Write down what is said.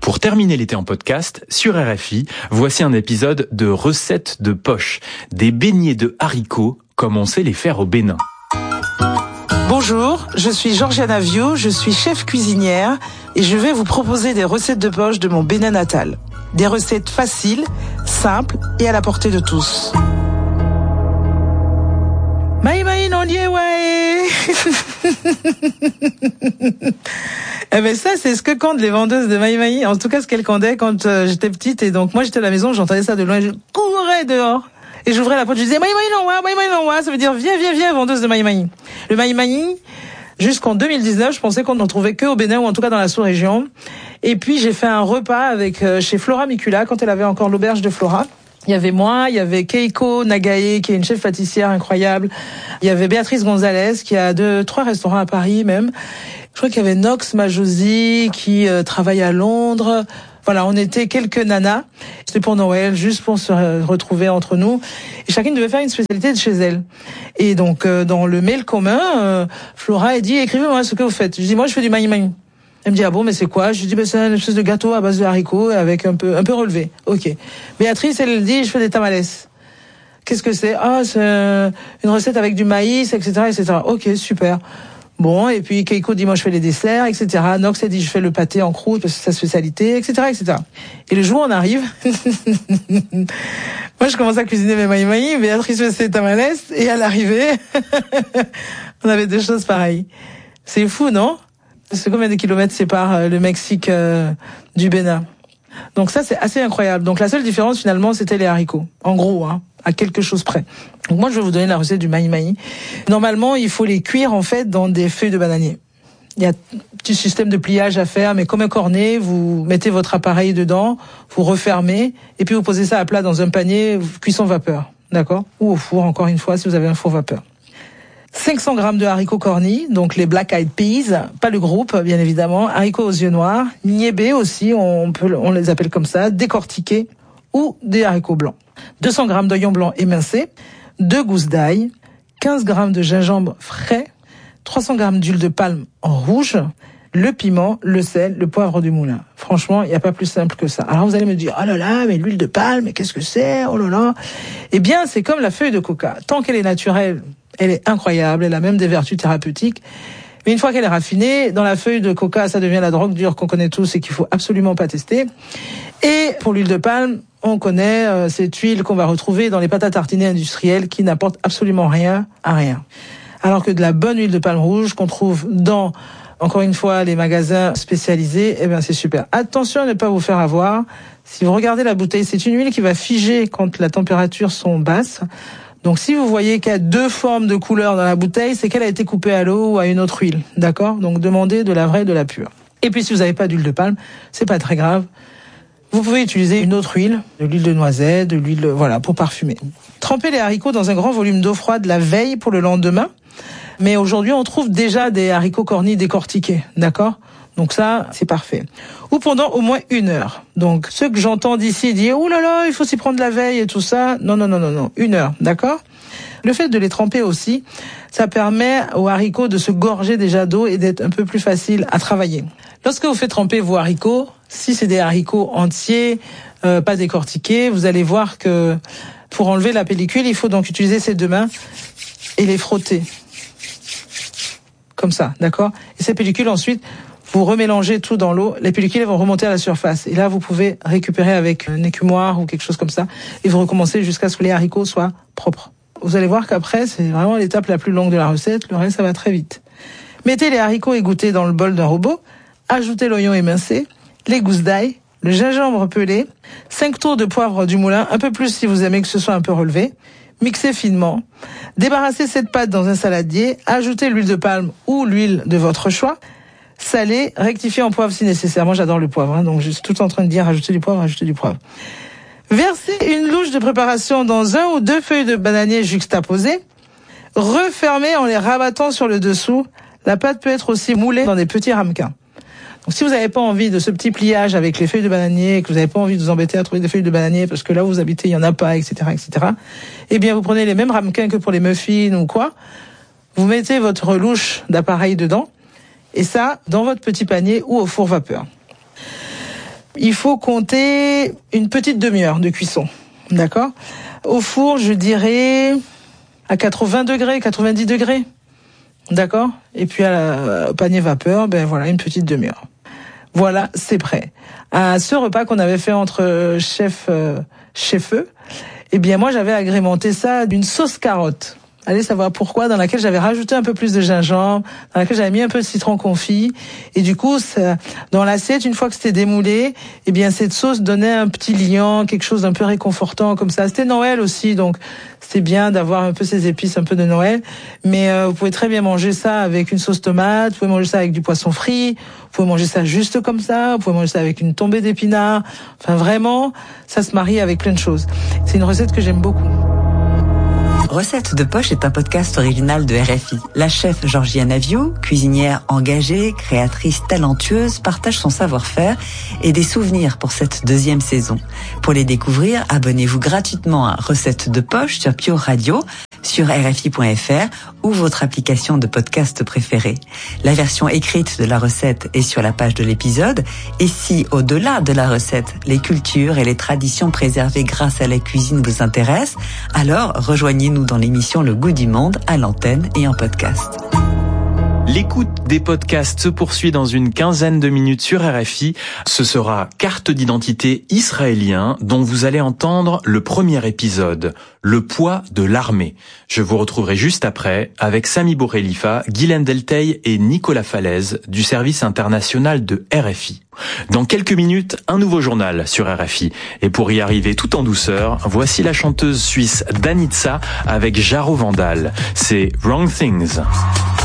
Pour terminer l'été en podcast, sur RFI, voici un épisode de recettes de poche, des beignets de haricots comme on sait les faire au Bénin. Bonjour, je suis Georgiana Viau, je suis chef cuisinière et je vais vous proposer des recettes de poche de mon Bénin natal. Des recettes faciles, simples et à la portée de tous. Maï maï non lié ouais. Eh ben ça c'est ce que comptent les vendeuses de maï maï. En tout cas ce qu'elles cantaient quand j'étais petite et donc moi j'étais à la maison, j'entendais ça de loin, je courais dehors et j'ouvrais la porte, je disais maï maï non wa, ça veut dire viens vendeuse de maï maï. Le maï maï jusqu'en 2019, je pensais qu'on n'en trouvait que au Bénin ou en tout cas dans la sous-région. Et puis j'ai fait un repas avec chez Flora Micula quand elle avait encore l'auberge de Flora. Il y avait moi, il y avait Keiko Nagae, qui est une chef pâtissière incroyable. Il y avait Béatrice Gonzalez, qui a 2-3 restaurants à Paris même. Je crois qu'il y avait Nox Majosi, qui travaille à Londres. Voilà, on était quelques nanas. C'était pour Noël, juste pour se retrouver entre nous. Et chacune devait faire une spécialité de chez elle. Et donc, dans le mail commun, Flora a dit, écrivez-moi ce que vous faites. Je dis, moi, je fais du maï maï. Elle me dit, ah bon, mais c'est quoi? Je lui dis, c'est une espèce de gâteau à base de haricots avec un peu relevé. Ok. Béatrice, elle dit, je fais des tamales. Qu'est-ce que c'est? Ah, c'est une recette avec du maïs, etc. Ok, super. Bon, et puis Keiko dit, moi, je fais les desserts, etc. Nox, elle dit, je fais le pâté en croûte parce que c'est sa spécialité, etc. Et le jour où on arrive, moi, je commence à cuisiner mes maï maï, Béatrice fait ses tamales, et à l'arrivée, on avait deux choses pareilles. C'est fou, non? C'est combien de kilomètres sépare le Mexique du Bénin? Donc ça, c'est assez incroyable. Donc la seule différence, finalement, c'était les haricots. En gros, à quelque chose près. Donc moi, je vais vous donner la recette du maï maï. Normalement, il faut les cuire, en fait, dans des feuilles de bananier. Il y a un petit système de pliage à faire, mais comme un cornet, vous mettez votre appareil dedans, vous refermez, et puis vous posez ça à plat dans un panier, cuisson vapeur. D'accord? Ou au four, encore une fois, si vous avez un four vapeur. 500 grammes de haricots cornis, donc les black eyed peas, pas le groupe, bien évidemment, haricots aux yeux noirs, niébés aussi, on les appelle comme ça, décortiqués, ou des haricots blancs. 200 grammes d'oignons blancs émincés, 2 gousses d'ail, 15 grammes de gingembre frais, 300 grammes d'huile de palme en rouge, le piment, le sel, le poivre du moulin. Franchement, il n'y a pas plus simple que ça. Alors vous allez me dire, oh là là, mais l'huile de palme, mais qu'est-ce que c'est? Oh là là. Eh bien, c'est comme la feuille de coca. Tant qu'elle est naturelle, elle est incroyable, elle a même des vertus thérapeutiques. Mais une fois qu'elle est raffinée, dans la feuille de coca, ça devient la drogue dure qu'on connaît tous et qu'il faut absolument pas tester. Et pour l'huile de palme, on connaît cette huile qu'on va retrouver dans les pâtes à tartiner industrielles qui n'apporte absolument rien à rien. Alors que de la bonne huile de palme rouge qu'on trouve dans, encore une fois, les magasins spécialisés, eh ben c'est super. Attention à ne pas vous faire avoir. Si vous regardez la bouteille, c'est une huile qui va figer quand la température sont basses. Donc si vous voyez qu'il y a 2 formes de couleurs dans la bouteille, c'est qu'elle a été coupée à l'eau ou à une autre huile, d'accord? Donc demandez de la vraie et de la pure. Et puis si vous n'avez pas d'huile de palme, c'est pas très grave. Vous pouvez utiliser une autre huile, de l'huile de noisette, de l'huile, voilà, pour parfumer. Trempez les haricots dans un grand volume d'eau froide la veille pour le lendemain. Mais aujourd'hui, on trouve déjà des haricots cornis décortiqués, d'accord? Donc ça, c'est parfait. Ou pendant au moins 1 heure. Donc, ceux que j'entends d'ici dire, oh là là, il faut s'y prendre la veille et tout ça. Non. 1 heure, d'accord? Le fait de les tremper aussi, ça permet aux haricots de se gorger déjà d'eau et d'être un peu plus facile à travailler. Lorsque vous faites tremper vos haricots, si c'est des haricots entiers, pas décortiqués, vous allez voir que pour enlever la pellicule, il faut donc utiliser ses 2 mains et les frotter. Comme ça, d'accord? Et ces pellicules, ensuite, vous remélangez tout dans l'eau, les pellicules vont remonter à la surface. Et là, vous pouvez récupérer avec un écumoire ou quelque chose comme ça, et vous recommencez jusqu'à ce que les haricots soient propres. Vous allez voir qu'après, c'est vraiment l'étape la plus longue de la recette, le reste, ça va très vite. Mettez les haricots égouttés dans le bol d'un robot, ajoutez l'oignon émincé, les gousses d'ail, le gingembre pelé, 5 tours de poivre du moulin, un peu plus si vous aimez que ce soit un peu relevé, mixez finement, débarrassez cette pâte dans un saladier, ajoutez l'huile de palme ou l'huile de votre choix, salé, rectifié en poivre si nécessaire. Moi, j'adore le poivre, donc je suis tout en train de dire rajouter du poivre. Versez une louche de préparation dans 1 ou 2 feuilles de bananier juxtaposées. Refermez en les rabattant sur le dessous. La pâte peut être aussi moulée dans des petits ramequins. Donc, si vous n'avez pas envie de ce petit pliage avec les feuilles de bananier, que vous n'avez pas envie de vous embêter à trouver des feuilles de bananier parce que là où vous habitez, il y en a pas, etc., eh bien, vous prenez les mêmes ramequins que pour les muffins ou quoi. Vous mettez votre louche d'appareil dedans. Et ça, dans votre petit panier ou au four vapeur. Il faut compter une petite demi-heure de cuisson. D'accord ? Au four, je dirais à 80 degrés, 90 degrés. D'accord ? Et puis au panier vapeur, voilà, une petite demi-heure. Voilà, c'est prêt. À ce repas qu'on avait fait entre chefs, moi j'avais agrémenté ça d'une sauce carotte. Allez savoir pourquoi, dans laquelle j'avais rajouté un peu plus de gingembre, dans laquelle j'avais mis un peu de citron confit. Et du coup, dans l'assiette, une fois que c'était démoulé, cette sauce donnait un petit liant, quelque chose d'un peu réconfortant comme ça. C'était Noël aussi, donc c'est bien d'avoir un peu ces épices un peu de Noël. Mais vous pouvez très bien manger ça avec une sauce tomate, vous pouvez manger ça avec du poisson frit, vous pouvez manger ça juste comme ça, vous pouvez manger ça avec une tombée d'épinards. Enfin vraiment, ça se marie avec plein de choses. C'est une recette que j'aime beaucoup. Recettes de poche est un podcast original de RFI. La chef Georgiane Aviou, cuisinière engagée, créatrice talentueuse, partage son savoir-faire et des souvenirs pour cette deuxième saison. Pour les découvrir, abonnez-vous gratuitement à Recettes de poche sur Pure Radio, sur RFI.fr ou votre application de podcast préférée. La version écrite de la recette est sur la page de l'épisode. Et si, au-delà de la recette, les cultures et les traditions préservées grâce à la cuisine vous intéressent, alors rejoignez-nous dans l'émission Le Goût du Monde à l'antenne et en podcast. L'écoute des podcasts se poursuit dans une quinzaine de minutes sur RFI. Ce sera Carte d'identité israélien dont vous allez entendre le premier épisode, Le poids de l'armée. Je vous retrouverai juste après avec Sami Bourrelifa, Guylaine Delteil et Nicolas Falaise du service international de RFI. Dans quelques minutes, un nouveau journal sur RFI. Et pour y arriver tout en douceur, voici la chanteuse suisse Danitza avec Jaro Vandal. C'est Wrong Things.